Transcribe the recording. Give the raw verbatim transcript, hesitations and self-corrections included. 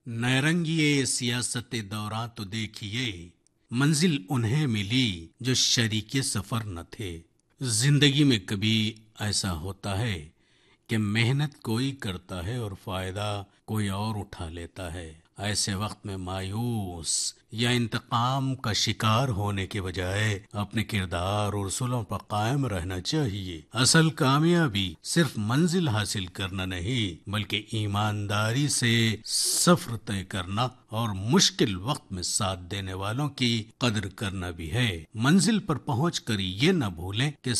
नैरंगिए सियासत दौरां तो देखिए, मंजिल उन्हें मिली जो शरीके सफर न थे। जिंदगी में कभी ऐसा होता है कि मेहनत कोई करता है और फायदा कोई और उठा लेता है। ऐसे वक्त में मायूस या इंतकाम का शिकार होने के बजाय अपने किरदार और उसूलों पर कायम रहना चाहिए। असल कामयाबी सिर्फ मंजिल हासिल करना नहीं, बल्कि ईमानदारी से सफर तय करना और मुश्किल वक्त में साथ देने वालों की कदर करना भी है। मंजिल पर पहुंचकर ये न भूलें कि